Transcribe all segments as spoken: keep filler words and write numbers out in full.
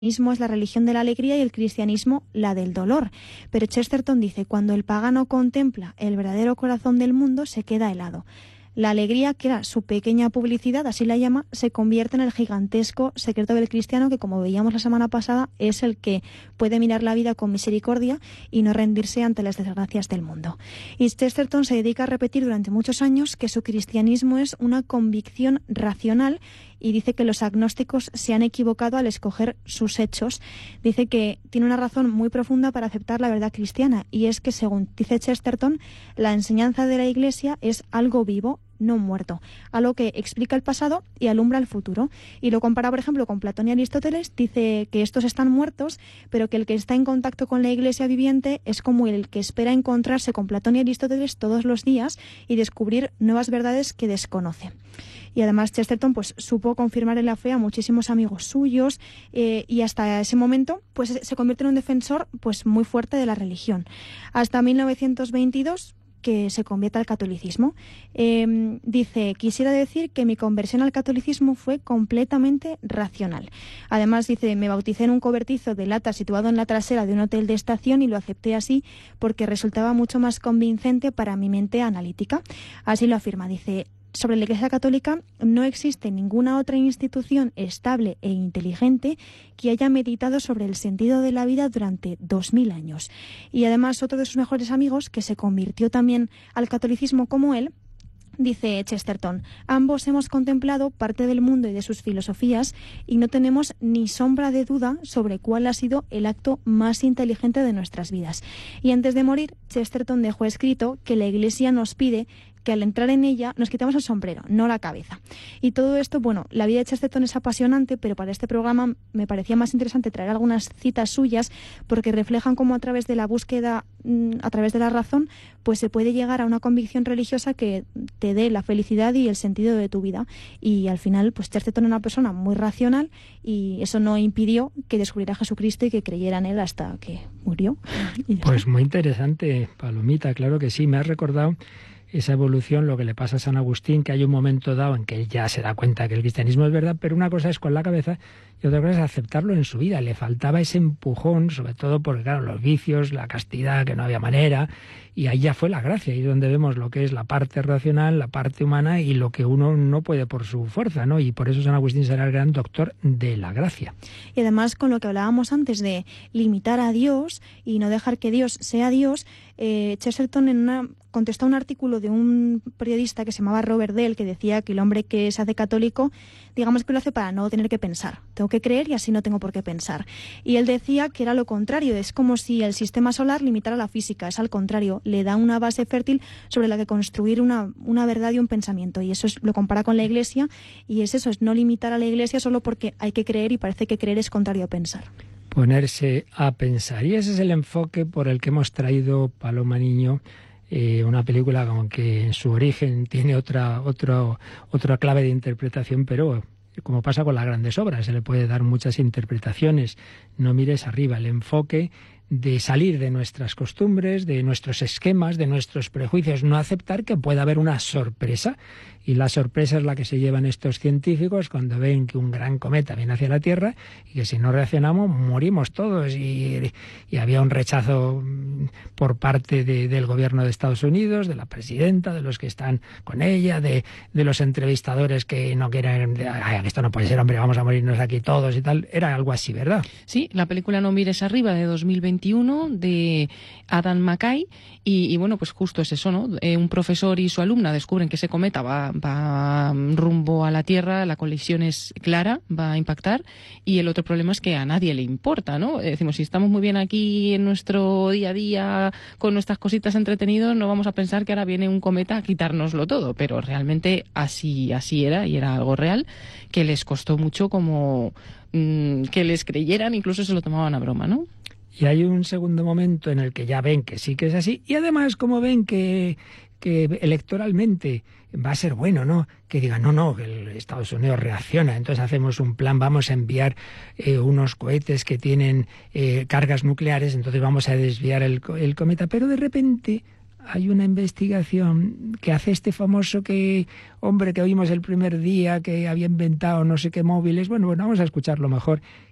es la religión de la alegría y el cristianismo la del dolor. Pero Chesterton dice, cuando el pagano contempla el verdadero corazón del mundo, se queda helado. La alegría, que era su pequeña publicidad, así la llama, se convierte en el gigantesco secreto del cristiano que, como veíamos la semana pasada, es el que puede mirar la vida con misericordia y no rendirse ante las desgracias del mundo. Y Chesterton se dedica a repetir durante muchos años que su cristianismo es una convicción racional y dice que los agnósticos se han equivocado al escoger sus hechos. Dice que tiene una razón muy profunda para aceptar la verdad cristiana, y es que, según dice Chesterton, la enseñanza de la Iglesia es algo vivo, no muerto, algo que explica el pasado y alumbra el futuro. Y lo compara, por ejemplo, con Platón y Aristóteles. Dice que estos están muertos, pero que el que está en contacto con la Iglesia viviente es como el que espera encontrarse con Platón y Aristóteles todos los días y descubrir nuevas verdades que desconoce. Y además Chesterton pues supo confirmar en la fe a muchísimos amigos suyos, eh, y hasta ese momento pues se convierte en un defensor pues muy fuerte de la religión. Hasta mil novecientos veintidós, que se convierte al catolicismo. Eh, dice, quisiera decir que mi conversión al catolicismo fue completamente racional. Además, dice, me bauticé en un cobertizo de lata situado en la trasera de un hotel de estación y lo acepté así porque resultaba mucho más convincente para mi mente analítica. Así lo afirma, dice, sobre la Iglesia Católica no existe ninguna otra institución estable e inteligente que haya meditado sobre el sentido de la vida durante dos mil años. Y además otro de sus mejores amigos, que se convirtió también al catolicismo como él, dice Chesterton, ambos hemos contemplado parte del mundo y de sus filosofías y no tenemos ni sombra de duda sobre cuál ha sido el acto más inteligente de nuestras vidas. Y antes de morir, Chesterton dejó escrito que la Iglesia nos pide que al entrar en ella nos quitamos el sombrero, no la cabeza. Y todo esto, bueno, la vida de Chesterton es apasionante, pero para este programa me parecía más interesante traer algunas citas suyas porque reflejan cómo a través de la búsqueda, a través de la razón, pues se puede llegar a una convicción religiosa que te dé la felicidad y el sentido de tu vida. Y al final, pues Chesterton era una persona muy racional y eso no impidió que descubriera a Jesucristo y que creyera en él hasta que murió. Pues muy interesante, Palomita, claro que sí. Me has recordado esa evolución, lo que le pasa a San Agustín, que hay un momento dado en que él ya se da cuenta que el cristianismo es verdad, pero una cosa es con la cabeza y otra cosa es aceptarlo en su vida. Le faltaba ese empujón, sobre todo porque, claro, los vicios, la castidad, que no había manera, y ahí ya fue la gracia, ahí es donde vemos lo que es la parte racional, la parte humana y lo que uno no puede por su fuerza, ¿no? Y por eso San Agustín será el gran doctor de la gracia. Y además, con lo que hablábamos antes de limitar a Dios y no dejar que Dios sea Dios, eh, Chesterton en una, contestó un artículo de un periodista que se llamaba Robert Dell, que decía que el hombre que se hace católico, digamos que lo hace para no tener que pensar. Tengo que creer y así no tengo por qué pensar. Y él decía que era lo contrario, es como si el sistema solar limitara la física, es al contrario, le da una base fértil sobre la que construir una, una verdad y un pensamiento. Y eso es, lo compara con la Iglesia, y es eso, es no limitar a la Iglesia solo porque hay que creer y parece que creer es contrario a pensar. Ponerse a pensar. Y ese es el enfoque por el que hemos traído Paloma Niño, eh, una película como que en su origen tiene otra, otra, otra clave de interpretación, pero como pasa con las grandes obras, se le puede dar muchas interpretaciones. No mires arriba, el enfoque de salir de nuestras costumbres, de nuestros esquemas, de nuestros prejuicios, no aceptar que pueda haber una sorpresa. Y la sorpresa es la que se llevan estos científicos cuando ven que un gran cometa viene hacia la Tierra y que si no reaccionamos morimos todos. Y, y había un rechazo por parte de, del gobierno de Estados Unidos, de la presidenta, de los que están con ella, de, de los entrevistadores que no quieren, ay, esto no puede ser, hombre, vamos a morirnos aquí todos y tal. Era algo así, ¿verdad? Sí, la película No mires arriba, de dos mil veintiuno, de Adam McKay, y, y bueno, pues justo es eso, ¿no? Eh, un profesor y su alumna descubren que ese cometa va, va rumbo a la Tierra, la colisión es clara, va a impactar, y el otro problema es que a nadie le importa, ¿no? Eh, decimos, si estamos muy bien aquí en nuestro día a día con nuestras cositas entretenidos, no vamos a pensar que ahora viene un cometa a quitárnoslo todo, pero realmente así, así era, y era algo real, que les costó mucho como mmm, que les creyeran, incluso se lo tomaban a broma, ¿no? Y hay un segundo momento en el que ya ven que sí que es así, y además como ven que, que electoralmente va a ser bueno, ¿no? Que digan, no, no, que el Estados Unidos reacciona, entonces hacemos un plan, vamos a enviar eh, unos cohetes que tienen eh, cargas nucleares, entonces vamos a desviar el, el cometa, pero de repente hay una investigación que hace este famoso que hombre que oímos el primer día que había inventado no sé qué móviles. Bueno, bueno, vamos a escucharlo mejor,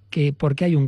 que porque hay un